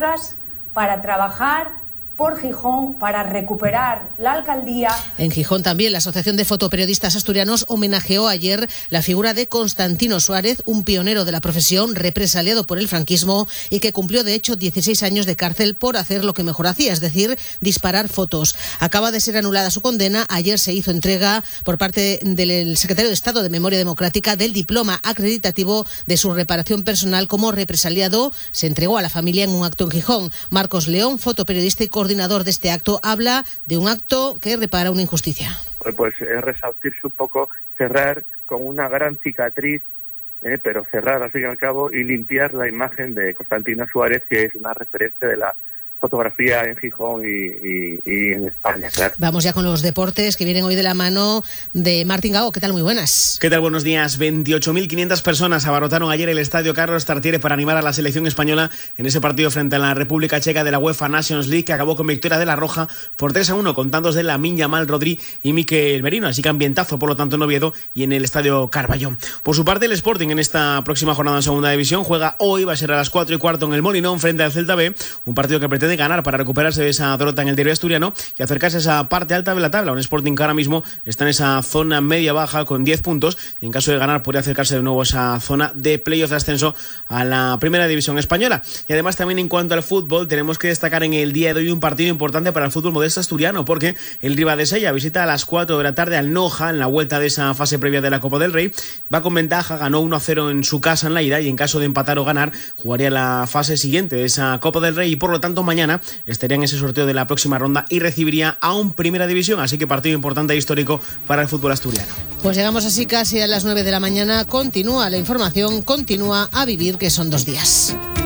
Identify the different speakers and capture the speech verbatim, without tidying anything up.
Speaker 1: nosotras para trabajar por Gijón para recuperar la alcaldía.
Speaker 2: En Gijón también la Asociación de Fotoperiodistas Asturianos homenajeó ayer la figura de Constantino Suárez, un pionero de la profesión represaliado por el franquismo y que cumplió de hecho dieciséis años de cárcel por hacer lo que mejor hacía, es decir, disparar fotos. Acaba de ser anulada su condena. Ayer se hizo entrega por parte del secretario de Estado de Memoria Democrática del diploma acreditativo de su reparación personal como represaliado. Se entregó a la familia en un acto en Gijón. Marcos León, fotoperiodista y coordinador de este acto, habla de un acto que repara una injusticia.
Speaker 3: Pues es resarcirse un poco, cerrar con una gran cicatriz, eh, pero cerrar al fin y al cabo y limpiar la imagen de Constantino Suárez, que es una referente de la fotografía en Gijón y, y, y en España, claro.
Speaker 2: Vamos ya con los deportes que vienen hoy de la mano de Martín Gago. ¿Qué tal? Muy buenas.
Speaker 4: ¿Qué tal? Buenos días. veintiocho mil quinientas personas abarrotaron ayer el estadio Carlos Tartiere para animar a la selección española en ese partido frente a la República Checa de la UEFA Nations League, que acabó con victoria de la Roja por tres a uno, con tantos de Lamine Yamal, Rodri y Mikel Merino. Así que ambientazo, por lo tanto, en Oviedo y en el estadio Carballo. Por su parte, el Sporting en esta próxima jornada en Segunda División juega hoy, va a ser a las cuatro y cuarto en el Molinón frente al Celta B, un partido que pretende ganar para recuperarse de esa derrota en el derbi asturiano y acercarse a esa parte alta de la tabla. Un Sporting que ahora mismo está en esa zona media-baja con diez puntos y en caso de ganar podría acercarse de nuevo a esa zona de playoff de ascenso a la primera división española. Y además también en cuanto al fútbol tenemos que destacar en el día de hoy un partido importante para el fútbol modesto asturiano, porque el Ribadesella visita a las cuatro de la tarde al Noja en la vuelta de esa fase previa de la Copa del Rey. Va con ventaja, ganó uno a cero en su casa en la ida y en caso de empatar o ganar jugaría la fase siguiente de esa Copa del Rey y por lo tanto mañana estaría en ese sorteo de la próxima ronda y recibiría a un Primera División, así que partido importante e histórico para el fútbol asturiano.
Speaker 2: Pues llegamos así casi a las nueve de la mañana. Continúa la información, continúa a vivir, que son dos días.